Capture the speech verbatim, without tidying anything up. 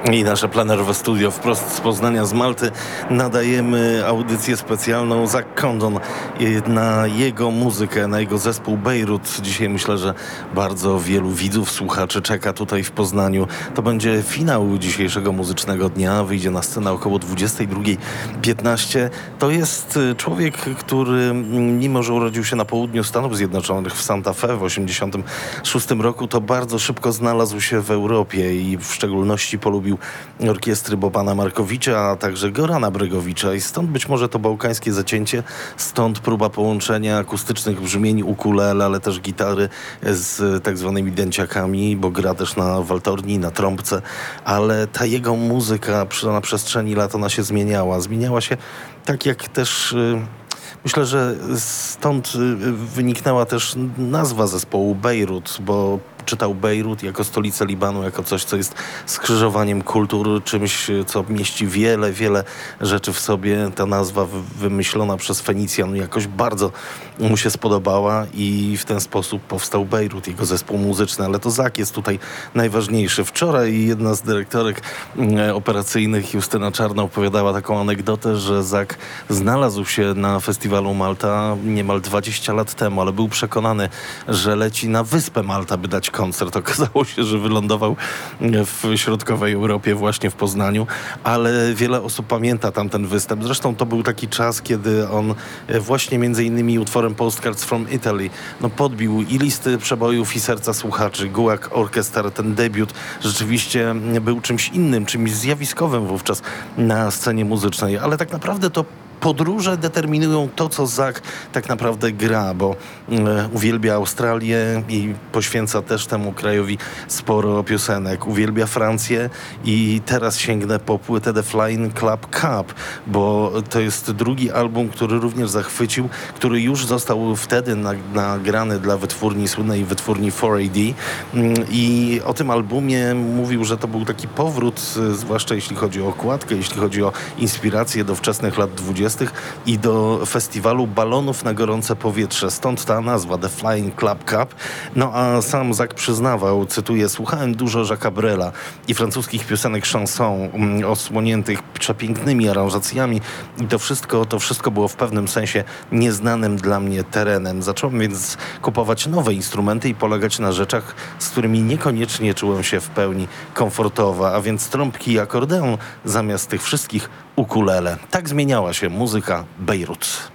I nasze plenerowe studio wprost z Poznania, z Malty. Nadajemy audycję specjalną Zach Condon na jego muzykę, na jego zespół Beirut. Dzisiaj myślę, że bardzo wielu widzów, słuchaczy czeka tutaj w Poznaniu. To będzie finał dzisiejszego muzycznego dnia. Wyjdzie na scenę około dwudziestej drugiej piętnaście. To jest człowiek, który mimo, że urodził się na południu Stanów Zjednoczonych w Santa Fe w osiemdziesiątym szóstym roku, to bardzo szybko znalazł się w Europie i w szczególności polubił orkiestry Bobana Markowicza, a także Gorana Bregowicza i stąd być może to bałkańskie zacięcie, stąd próba połączenia akustycznych brzmień ukulele, ale też gitary z tak zwanymi dęciakami, bo gra też na waltorni, na trąbce, ale ta jego muzyka na przestrzeni lat ona się zmieniała. Zmieniała się tak jak też... Myślę, że stąd wyniknęła też nazwa zespołu Beirut, bo czytał Bejrut jako stolicę Libanu, jako coś, co jest skrzyżowaniem kultur, czymś, co mieści wiele, wiele rzeczy w sobie. Ta nazwa wymyślona przez Fenicjan jakoś bardzo mu się spodobała i w ten sposób powstał Bejrut, jego zespół muzyczny, ale to Zach jest tutaj najważniejszy. Wczoraj jedna z dyrektorek operacyjnych, Justyna Czarna, opowiadała taką anegdotę, że Zach znalazł się na festiwalu Malta niemal dwadzieścia lat temu, ale był przekonany, że leci na wyspę Malta, by dać koncert. Okazało się, że wylądował w środkowej Europie, właśnie w Poznaniu, ale wiele osób pamięta tamten występ. Zresztą to był taki czas, kiedy on właśnie między innymi utworem Postcards from Italy no, podbił i listy przebojów, i serca słuchaczy. Gulag Orchestra, ten debiut rzeczywiście był czymś innym, czymś zjawiskowym wówczas na scenie muzycznej, ale tak naprawdę to podróże determinują to, co Zach tak naprawdę gra, bo e, uwielbia Australię i poświęca też temu krajowi sporo piosenek. Uwielbia Francję i teraz sięgnę po płytę The Flying Club Cup, bo to jest drugi album, który również zachwycił, który już został wtedy nagrany dla wytwórni, słynnej wytwórni cztery A D i o tym albumie mówił, że to był taki powrót, zwłaszcza jeśli chodzi o okładkę, jeśli chodzi o inspirację do wczesnych lat dwudziestych i do festiwalu balonów na gorące powietrze. Stąd ta nazwa The Flying Club Cup. No a sam Zach przyznawał, cytuję, słuchałem dużo Jacques'a Brela i francuskich piosenek chanson osłoniętych przepięknymi aranżacjami i to wszystko, to wszystko było w pewnym sensie nieznanym dla mnie terenem. Zacząłem więc kupować nowe instrumenty i polegać na rzeczach, z którymi niekoniecznie czułem się w pełni komfortowo, a więc trąbki i akordeon zamiast tych wszystkich ukulele. Tak zmieniała się muzyka Beirut.